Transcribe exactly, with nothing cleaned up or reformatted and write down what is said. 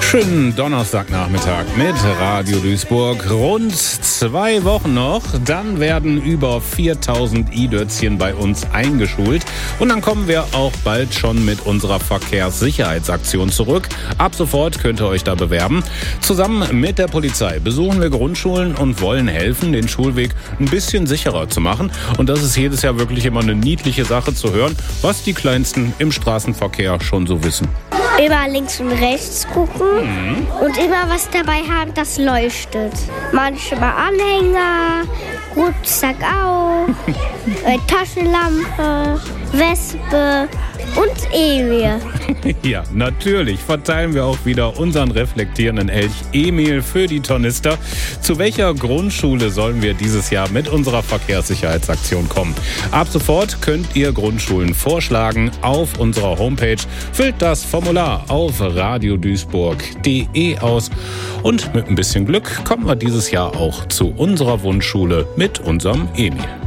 Schönen Donnerstagnachmittag mit Radio Duisburg. Rund zwei Wochen noch, dann werden über viertausend I-Dötzchen bei uns eingeschult. Und dann kommen wir auch bald schon mit unserer Verkehrssicherheitsaktion zurück. Ab sofort könnt ihr euch da bewerben. Zusammen mit der Polizei besuchen wir Grundschulen und wollen helfen, den Schulweg ein bisschen sicherer zu machen. Und das ist jedes Jahr wirklich immer eine niedliche Sache zu hören, was die Kleinsten im Straßenverkehr schon so wissen. Immer links und rechts gucken mhm. und immer was dabei haben, das leuchtet. Manchmal Anhänger, Rucksack auch, äh, Taschenlampe, Wespe und Emil. Ja, natürlich verteilen wir auch wieder unseren reflektierenden Elch Emil für die Tornister. Zu welcher Grundschule sollen wir dieses Jahr mit unserer Verkehrssicherheitsaktion kommen? Ab sofort könnt ihr Grundschulen vorschlagen auf unserer Homepage. Füllt das Formular auf radioduisburg punkt de aus und mit ein bisschen Glück kommen wir dieses Jahr auch zu unserer Wunschschule mit unserem Emil.